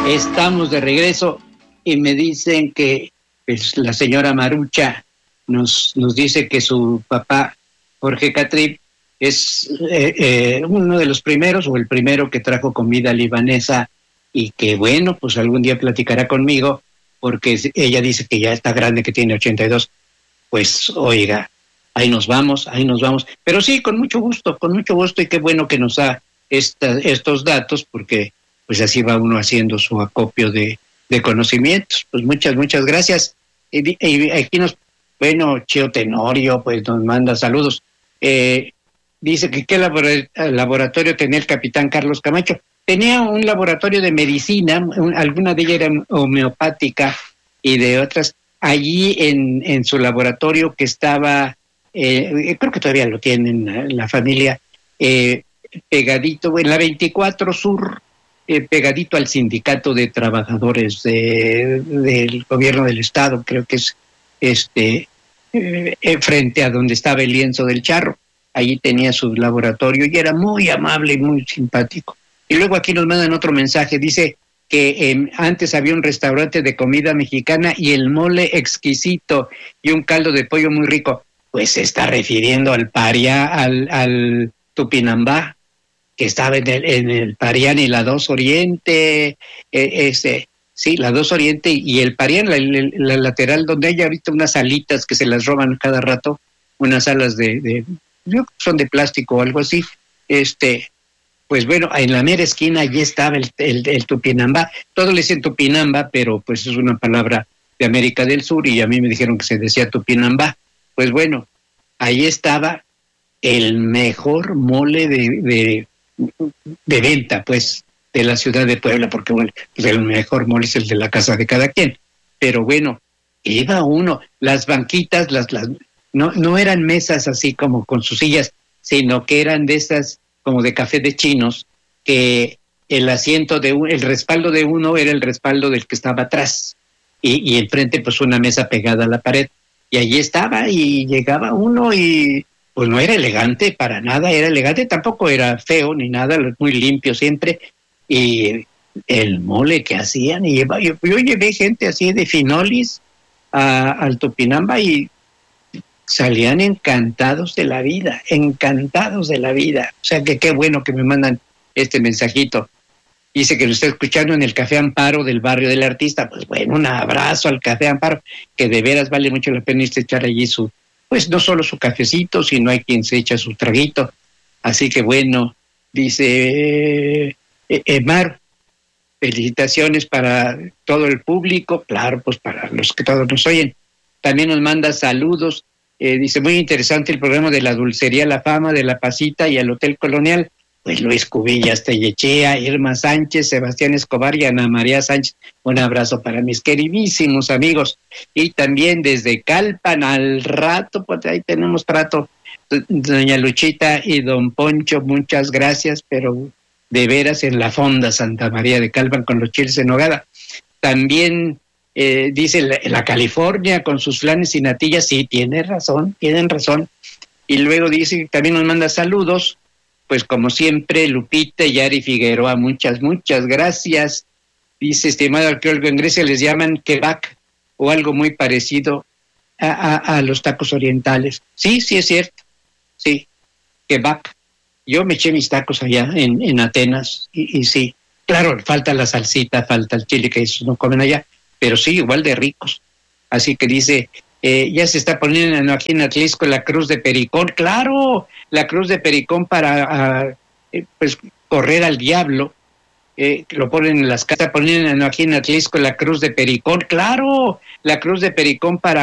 Estamos de regreso y me dicen que pues, la señora Marucha nos dice que su papá, Jorge Catrip, es uno de los primeros o el primero que trajo comida libanesa y que bueno, pues algún día platicará conmigo porque ella dice que ya está grande, que tiene 82. Pues oiga, ahí nos vamos. Pero sí, con mucho gusto y qué bueno que nos da estos datos porque pues así va uno haciendo su acopio de conocimientos. Pues muchas gracias. Y aquí Chio Tenorio, pues nos manda saludos. Dice que qué laboratorio tenía el capitán Carlos Camacho. Tenía un laboratorio de medicina, alguna de ellas era homeopática y de otras. Allí en su laboratorio que estaba, creo que todavía lo tienen la familia, pegadito en la 24 Sur, pegadito al sindicato de trabajadores del gobierno del estado, creo que es frente a donde estaba el lienzo del Charro. Allí tenía su laboratorio y era muy amable y muy simpático. Y luego aquí nos mandan otro mensaje, dice que antes había un restaurante de comida mexicana y el mole exquisito y un caldo de pollo muy rico. Pues se está refiriendo al Paria, al Tupinambá, que estaba en el Parián y la 2 Oriente, sí, la 2 Oriente y el Parián, la lateral, donde hay ahorita unas salitas que se las roban cada rato, unas salas son de plástico o algo así, pues bueno, en la mera esquina allí estaba el Tupinambá. Todos le dicen Tupinamba, pero pues es una palabra de América del Sur y a mí me dijeron que se decía Tupinambá. Pues bueno, ahí estaba el mejor mole de venta, pues, de la ciudad de Puebla, porque bueno, pues el mejor mole es el de la casa de cada quien. Pero bueno, iba uno, las banquitas, no eran mesas así como con sus sillas, sino que eran de esas como de café de chinos, que el respaldo de uno era el respaldo del que estaba atrás, y enfrente pues una mesa pegada a la pared, y allí estaba, y llegaba uno, y pues no era elegante, para nada era elegante, tampoco era feo ni nada, muy limpio siempre, y el mole que hacían, y yo llevé gente así de finolis al Tupinamba, y salían encantados de la vida. O sea que qué bueno que me mandan este mensajito. Dice que lo está escuchando en el Café Amparo del barrio del Artista. Pues bueno, un abrazo al Café Amparo, que de veras vale mucho la pena echar allí pues no solo su cafecito, sino hay quien se echa su traguito. Así que bueno, dice Mar, felicitaciones para todo el público, claro, pues para los que todos nos oyen. También nos manda saludos. Dice, muy interesante el programa de la Dulcería La Fama, de La Pasita y el Hotel Colonial. Pues Luis Cubillas Tellechea, Irma Sánchez, Sebastián Escobar y Ana María Sánchez. Un abrazo para mis queridísimos amigos. Y también desde Calpan al rato, pues ahí tenemos trato. Doña Luchita y don Poncho, muchas gracias, pero de veras en la fonda Santa María de Calpan con los chiles en nogada. También dice la California con sus flanes y natillas, sí, tienen razón. Y luego dice, también nos manda saludos, pues como siempre, Lupita y Yari Figueroa, muchas gracias. Dice, estimado arqueólogo, en Grecia les llaman kebab o algo muy parecido a los tacos orientales. Sí, es cierto, sí, kebab. Yo me eché mis tacos allá en Atenas y sí, claro, falta la salsita, falta el chile que esos no comen allá, pero sí, igual de ricos. Así que dice, ya se está poniendo aquí en Atlisco la cruz de Pericón. Claro, la cruz de Pericón para pues correr al diablo. Lo ponen en las casas, poniendo aquí en Atlisco la cruz de Pericón. Claro, la cruz de Pericón para